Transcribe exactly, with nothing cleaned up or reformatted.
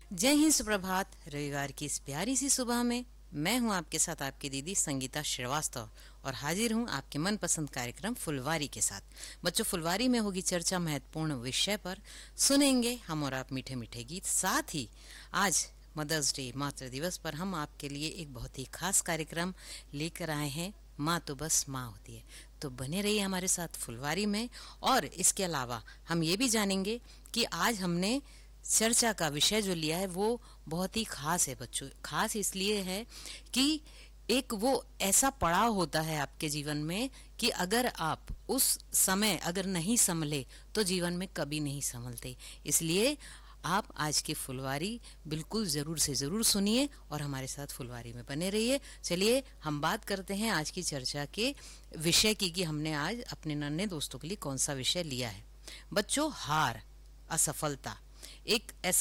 जय हिंद, सुप्रभात। रविवार की इस प्यारी सी सुबह में मैं हूं आपके साथ आपकी दीदी संगीता श्रीवास्तव और हाजिर हूं आपके मनपसंद कार्यक्रम फुलवारी के साथ। बच्चों, फुलवारी में होगी चर्चा महत्वपूर्ण विषय पर। सुनेंगे हम और आप मीठे मीठे गीत। साथ ही आज मदर्स डे, मातृ दिवस पर हम आपके लिए एक बहुत ही खास कार्यक्रम लेकर आए हैं। माँ तो बस माँ होती है। तो बने रहिए हमारे साथ फुलवारी में। और इसके अलावा हम ये भी जानेंगे कि आज हमने चर्चा का विषय जो लिया है वो बहुत ही खास है बच्चों। खास इसलिए है कि एक वो ऐसा पड़ाव होता है आपके जीवन में कि अगर आप उस समय अगर नहीं संभले तो जीवन में कभी नहीं संभलते। इसलिए आप आज की फुलवारी बिल्कुल ज़रूर से ज़रूर सुनिए और हमारे साथ फुलवारी में बने रहिए। चलिए हम बात करते हैं आज की चर्चा के विषय की कि हमने आज अपने नन्हे दोस्तों के लिए कौन सा विषय लिया है। बच्चों, हार, असफलता एक ऐसा